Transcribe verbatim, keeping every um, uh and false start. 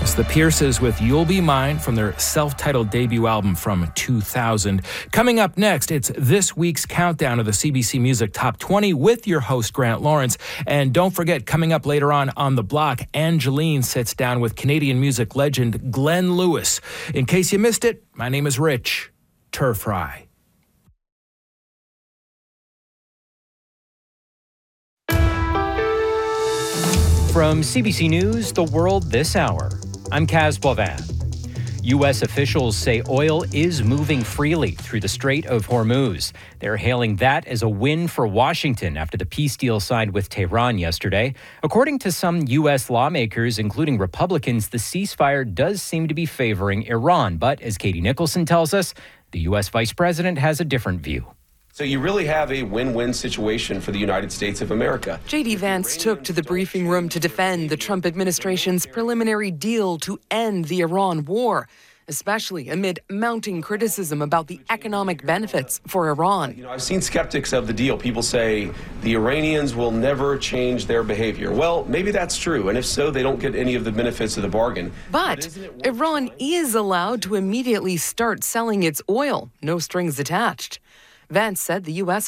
It's the Pierces with You'll Be Mine from their self-titled debut album from two thousand. Coming up next, it's this week's countdown of the C B C Music Top twenty with your host, Grant Lawrence. And don't forget, coming up later on on The Block, Angeline sits down with Canadian music legend Glenn Lewis. In case you missed it, my name is Rich Turfry. From C B C News, The World This Hour, I'm Kaz Boivin. U S officials say oil is moving freely through the Strait of Hormuz. They're hailing that as a win for Washington after the peace deal signed with Tehran yesterday. According to some U S lawmakers, including Republicans, the ceasefire does seem to be favoring Iran. But as Katie Nicholson tells us, the U S vice president has a different view. So you really have a win-win situation for the United States of America. J D. Vance took to the briefing room to defend the Trump administration's preliminary deal to end the Iran war, especially amid mounting criticism about the economic benefits for Iran. You know, I've seen skeptics of the deal. People say the Iranians will never change their behavior. Well, maybe that's true, and if so, they don't get any of the benefits of the bargain. But, but Iran is allowed to immediately start selling its oil, no strings attached. Vance said the U S